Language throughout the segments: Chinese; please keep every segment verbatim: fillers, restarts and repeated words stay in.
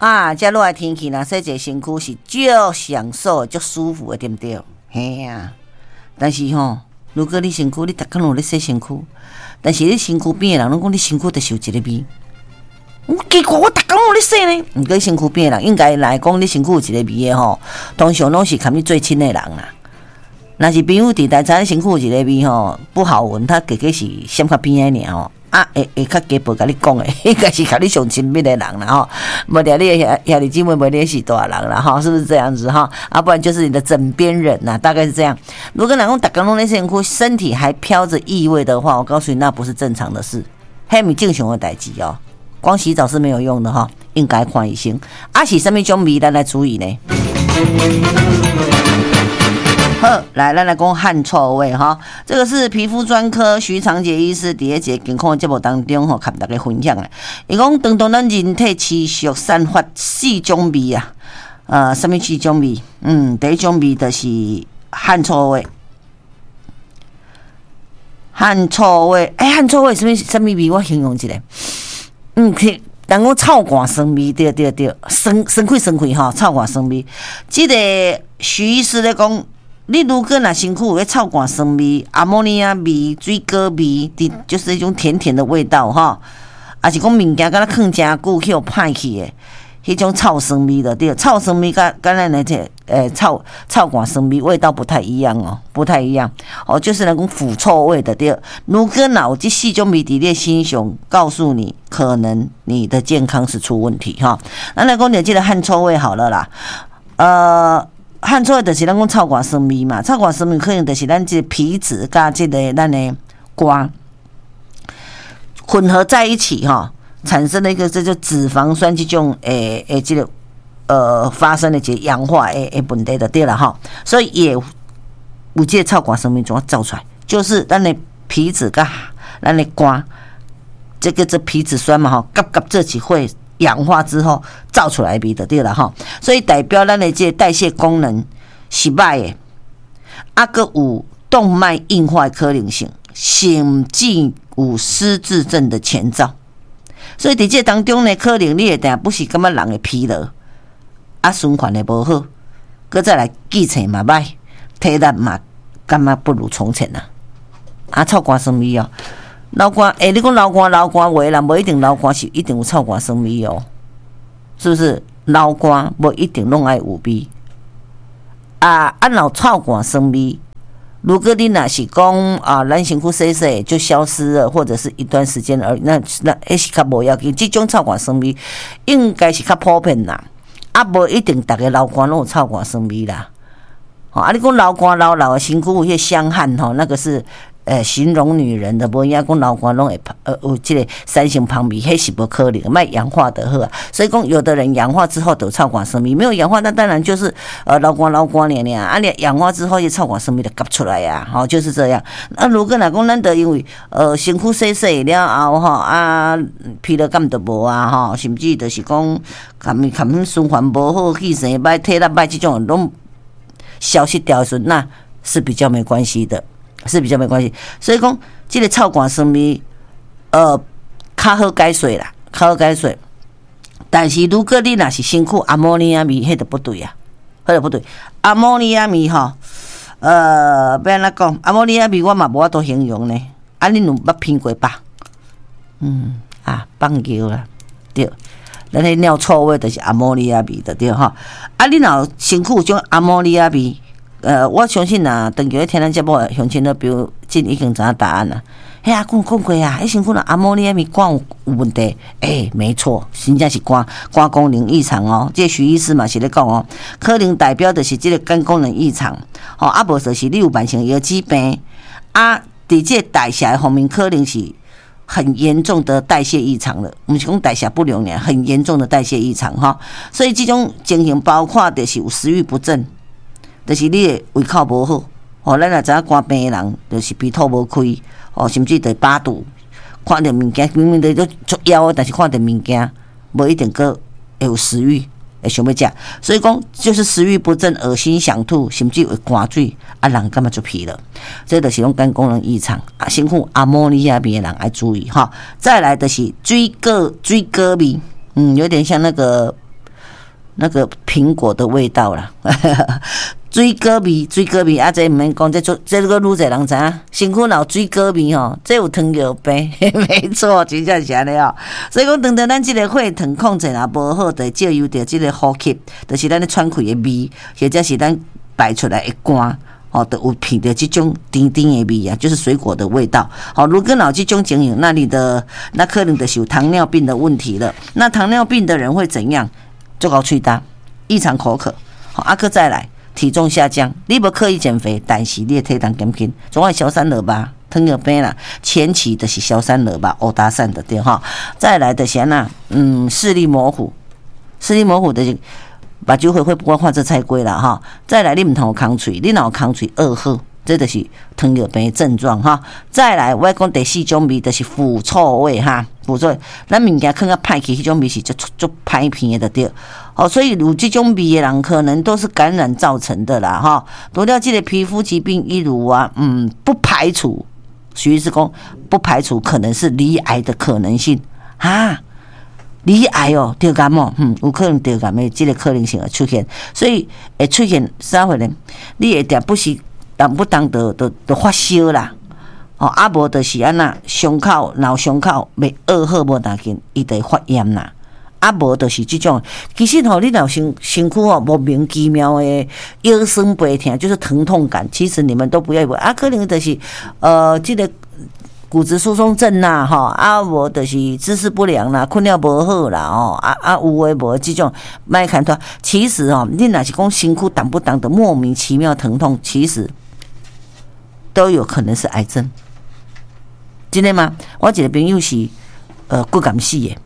啊，遮热的天气若洗者身躯是足享受、足舒服的，对不对？嘿啊，但是吼，如果你身躯你逐工有咧洗身躯，但是你身躯边的人拢讲你身躯著受一个味。奇怪，我逐工有咧洗呢，毋过身躯边的人应该来讲，你身躯有一个味的吼，通常拢是含你最亲的人啦。若是朋友伫台知身躯有一个味吼，不好闻，他加加是闪较边的尔吼。啊，会会较加步甲你讲诶，应该是甲你上亲密的人啦吼，无聊你兄兄弟姊妹，无你是大人啦吼，是不是这样子哈？啊，不然就是你的枕边人呐、啊，大概是这样。如果人讲逐工拢咧身躯，身体还飘着异味的话，我告诉你，那不是正常的事，迄毋正常的代志哦。光洗澡是没有用的哈，应该看医生。啊，是什么种味咱来注意呢？好，来，咱来讲汗臭味哈，这个是皮肤专科徐长杰医师伫一节健康节目当中吼，甲大家分享的。伊讲，当当咱人体持续散发四种味啊，呃，什么四种味？嗯，第一种味就是汗臭味，汗臭味，哎、欸，汗臭味什么什么味？我形容一下，嗯，人讲臭汗酸味，对对对，酸酸气酸气吼，臭汗酸味。这个徐医师咧讲。你如果若身躯有咧臭汗酸味、阿莫尼亚味、水果味，就是一种甜甜的味道哈，啊是讲物件敢若放诚久去互歹去的，迄种臭酸味的对，臭酸味甲甲咱的这诶臭臭汗酸味味道不太一样哦，不太一样哦，就是那种腐臭味的对。如果若有这四种味伫你身上，告诉你可能你的健康是出问题哈。咱来讲就这个汗臭味好了啦，呃。汗臭味就是咱讲臭汗酸味嘛，臭汗酸味可能就是咱这皮脂甲这个咱的肝混合在一起哈，产生了一个这就脂肪酸这种诶诶这个呃发生的这氧化诶诶问题的对了哈，所以也有这个臭汗酸味怎么造出来，就是咱的皮脂甲咱的肝这个这皮脂酸嘛哈，夹夹这起会。氧化之后造出来味就对了哈，所以代表咱的这代谢功能是歹的，啊个有动脉硬化的可能性，甚至有失智症的前兆。所以伫这当中呢，可能你会定不是感觉人的疲劳，啊循环的无好，搁再来记性嘛歹，体力嘛感觉不如从前啊。啊，臭汗酸味哦。流汗，诶、欸，你讲流汗，流汗话啦，无一定流汗是一定有臭汗酸味哦，是不是？流汗无一定拢爱有味啊，按老臭汗酸味。如果你若是讲啊，咱身躯洗洗就消失了，或者是一段时间而已，那那还是较无要紧。这种臭汗酸味应该是较普遍啦，啊，无一定逐个流汗拢有臭汗酸味啦。哦，啊，你讲流汗流流的身躯有些香汗吼，那个是。呃，形容女人的无影讲流汗拢会呃有这个三型旁味，迄是不可能，卖氧化的好啊。所以讲，有的人氧化之后都臭汗酸味，没有氧化，那当然就是呃流汗流汗呢呢。啊，你氧化之后，这臭汗酸味就夹出来呀、啊，好、哦、就是这样。那如果若讲咱得因为呃身躯洗洗了后吼啊疲劳感都无啊吼，甚至就是讲含含循环无好，气色歹、体力歹，这种拢消失掉的时候，那是比较没关系的。是比较没关系，所以讲这个臭汗酸味，呃，较好解水啦，较好解水。但是如果你若是身躯阿莫尼亚味，迄就不对啊，迄就不对。阿莫尼亚味吼，呃，要安怎讲？阿莫尼亚味我嘛无法度形容呢。啊，恁有捌闻过吧？嗯啊，放尿啦，对。咱迄尿臭味就是阿莫尼亚味的对哈。啊，你若身躯有种阿莫尼亚味。呃，我相信啊，长期咧听咱节目，乡亲都比如真已经知影答案啦。哎呀，讲讲过啊，迄身躯若阿莫尼亚味肝有有问题，哎、欸，没错，真正是肝肝功能异常哦。这徐医师嘛是咧讲哦，可能代表的是这个肝功能异常，哦，啊无就是你有慢性腰肌病，啊，伫这代谢方面可能是很严重的代谢异常了，不是讲代谢不良呢，很严重的代谢异常哈。所以这种情形包括的是有食欲不振。就是你的胃口无好，哦，咱也知影肝病的人，就是鼻吐无开，哦，甚至得巴肚，看到物件明明在做枵的，但是看到物件无一定个会有食欲，会想要食，所以讲就是食欲不振、恶心想吐，甚至会寒水，啊，人感觉就疲了，这就是种肝功能异常啊，身躯阿莫尼亚味的人要注意哈。再来的是水果水果味，嗯，有点像那个那个苹果的味道啦。水果味，水果味啊！这唔免讲，这做这个愈侪人知影，身躯老水果味吼，这有糖尿病，没错，真正是安尼哦。所以讲，当到咱这个血糖控制啊无好，就借由着这个呼吸，就是咱咧喘气的味，或者是咱排出来的汗。哦，都有闻到这种甜甜的味啊，就是水果的味道。好，如果有这种情形，那你的那可能就是有糖尿病的问题了。那糖尿病的人会怎样？做高喙焦，异常口渴。好，阿、啊、克再来。体重下降，你无刻意减肥，但是你的体重减轻，总爱消散了吧？糖尿病啦，前期的是消散了吧？欧达散的对哈。再来的是呐，嗯，视力模糊，视力模糊的是目睭会会不光画这菜龟啦哈。再来你唔通有空喙，你若有空喙二号，这就是糖尿病的症状哈。再来我讲第四种味，就是腐臭味哈，腐臭味，咱物件放较歹去，迄种味是就就歹片的对。哦，所以有这种味的人可能都是感染造成的啦，哈。除了这个皮肤疾病，例如啊，嗯，不排除，徐医师讲不排除可能是罹癌的可能性啊，罹癌哦，得感冒，嗯，有可能得感冒，这个可能性会出现，所以会出现啥货呢？你会定不是当不当的的的发烧啦，哦，啊无就是安那伤口脑伤口未愈好无大紧，伊就会发炎啦。啊，无就是这种，其实吼，你若身身躯吼莫名其妙的腰酸背痛，就是疼痛感，其实你们都不要以为啊，可能就是呃，这个骨质疏松症啦，吼啊，无就是姿势不良啦，困了无好啦，哦啊啊，有诶无这种莫看脱，其实哦，你若是讲身躯当不当的莫名其妙疼痛，其实都有可能是癌症，真的吗？我一个朋友是呃骨感死的。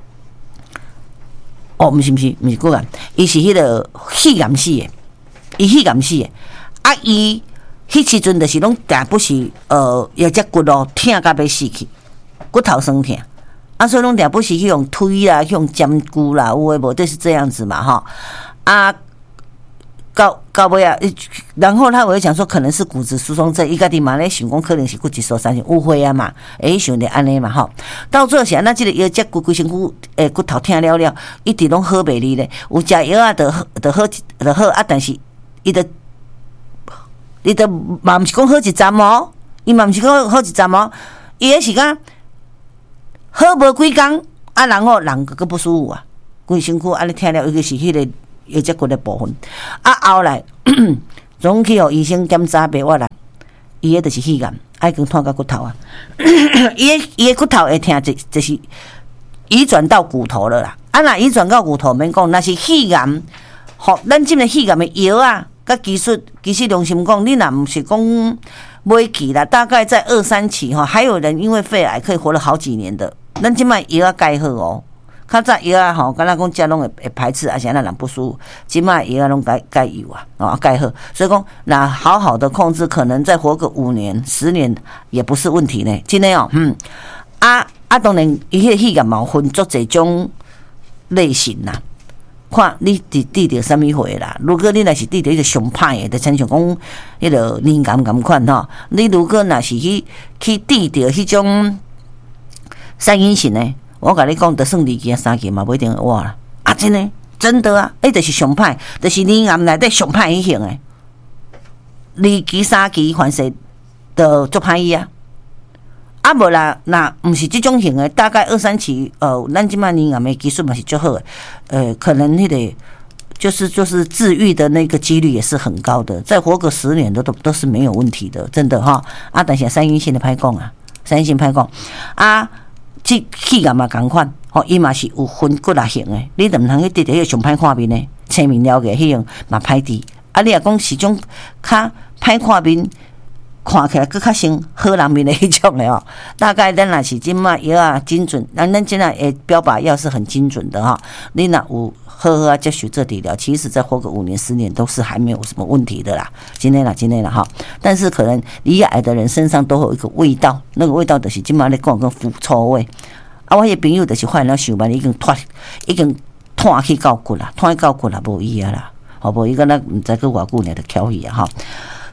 哦，不是不是，不是骨癌，伊是迄个肺癌死的，伊肺癌死的。啊，伊迄时阵就是拢定不是呃，腰脊骨咯，痛甲要死去，骨头酸痛。啊，所以拢定不是去用推啦，去用针骨啦，有诶无，就是这样子嘛，哈。啊，到到尾啊，然后他我就讲说，可能是骨质疏松症，伊家己嘛咧想讲，可能是骨质疏松症误会啊嘛，诶，想着安尼嘛，吼。到最后是安那，即个腰脊骨规身躯诶骨头痛了了，一直拢好袂哩咧。有食药啊，得得好得好啊，但是伊得伊得嘛毋是讲好一站哦，伊嘛毋是讲好一站哦，伊诶是讲好无几工啊，然后人个个不舒服啊，规身躯安尼痛了，尤其是迄个。腰脊骨的部分，啊后来总去互医生检查白我啦，伊个就是肺癌，爱跟拖到骨头啊，伊个伊个骨头会痛，就就是移转到骨头了啦。啊，那移转到骨头，免讲，那是肺癌，吼，咱即个肺癌的药啊，甲技术，其实良心讲，你若毋是讲买起啦，大概在二三期吼，还有人因为肺癌可以活了好几年的，咱即卖药啊改好哦。较早药啊吼，敢若讲食拢会会排斥，而且那人不舒服。即卖药啊拢改改有啊，哦改好，所以讲那好好的控制，可能再活个五年、十年也不是问题呢。真的哦，嗯，啊啊，当然伊迄个肺癌嘛分足侪种类型啦。看你伫治着什么货啦？如果你若是治着迄个上歹的，就亲像讲迄个黏癌咁款吼。你如果若是去去治着迄种三阴型的。我甲你讲，得算二期三期嘛，不一定会活啦。啊，真的，真的啊，迄就是上歹，就是黏癌内底上歹迄型诶。二期三期反正就足歹伊啊。啊无啦，那毋是即种型诶，大概二三期，呃，咱即摆黏癌诶技术嘛是足好诶，呃，可能迄个就是就是治愈的那个几率也是很高的，再活个十年都都都是没有问题的，真的哈。啊，但是三阴性的歹讲啊，三阴性歹讲啊。即气癌嘛共款，吼，伊嘛是有分骨啊型诶，你就毋通去直直迄个上歹看面诶，青面了嘅迄种嘛歹治。啊，你若讲是种较歹看面，看起来佫较像好人面诶迄种诶哦。大概咱若是即卖药啊精准，咱咱即个诶标靶药是很精准的哈。你若有好好啊接受这治疗，其实再活个五年十年都是还没有什么问题的啦。今天啦，今天啦哈，但是可能罹癌的人身上都有一个味道，那个味道就是今嘛咧讲个腐臭味。啊，我迄朋友就是患了想办已经脱，已经脱去到骨啦，脱去到骨啦，无伊啊啦，好无伊个咱毋知个偌久呢，就翘去啊哈。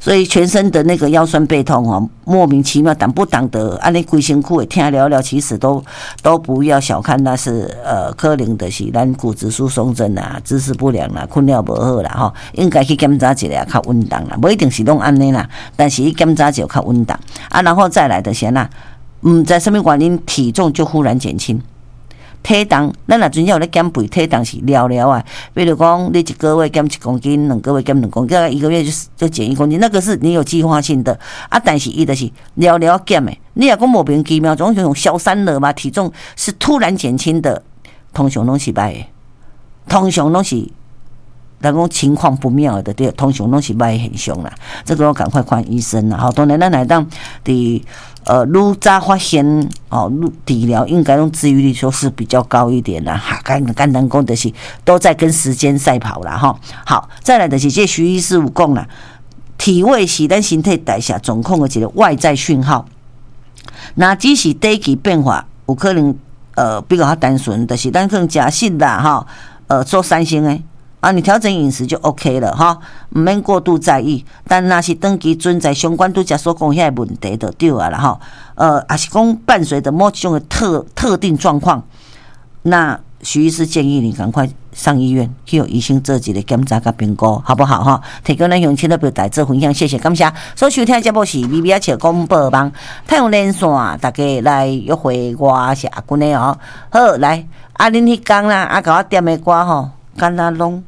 所以全身的那个腰酸背痛哦，莫名其妙挡不挡得，安尼规身躯会听了了，其实都都不要小看，那是呃可能的是咱骨质疏松症啊、姿势不良啦、困了不好啦吼，应该去检查一下较稳当啦，不一定是拢安尼啦，但是伊检查就较稳当啊，然后再来的先啦，嗯，在什么原因体重就忽然减轻。体重，咱若真正有咧减肥，体重是了了啊。比如讲，你一个月减一公斤，两个月减两公斤，一个月就就减一公斤，那个是你有计划性的啊。但是伊就是了了减的，你若讲莫名其妙，总种消散了嘛，体重是突然减轻的，通常拢是歹的，通常拢是。人讲情况不妙的，对，通常拢是歹现象啦。这个要赶快看医生啦。好，当然咱来当伫呃愈早发现哦，治疗应该用治愈率说是比较高一点啦。哈，简简单讲就是都在跟时间赛跑啦哈。好，再来就是这徐医师有讲啦，体位是咱身体代谢状况的一个外在讯号。那只是短期变化，有可能呃比较单纯，就是咱可能食食啦哈，呃做三星诶。啊，你调整饮食就 OK 了哈，唔免过度在意。但那是长期存在相关拄则所讲遐问题就对啊啦哈。呃，也是讲伴随着某种的特特定状况，那徐医师建议你赶快上医院去有医生做一个检查甲评估，好不好哈？提供咱乡亲的表达做分享，谢谢感谢。所收听的节目是 B B 笑广播网太阳连线，大家来约会我是阿君的哦。好，来啊，恁迄天啦，啊，甲我点的歌吼，敢若拢。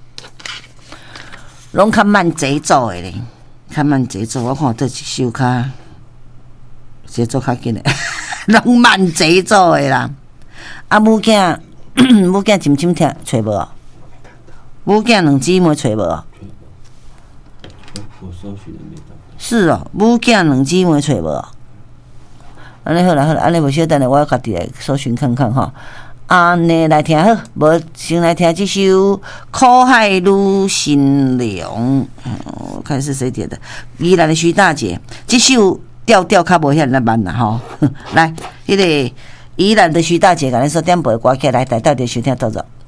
拢较慢节奏的咧，较慢节奏。我看这一首较节奏较紧的，拢慢节奏的啦。啊，母囝，母囝深深听找无哦？母囝两姊妹找无哦？是哦，母囝两姊妹找无哦？安尼好啦好啦，安尼无小等下，我要家己来搜寻看看吼。安尼来听好，无先来听这首《苦海女新娘》。我看是谁点的？宜兰的徐大姐，这首调调较无遐尼慢啦吼。来，迄、那个宜兰的徐大姐，甲咱说点播歌起来，大家就收听到着。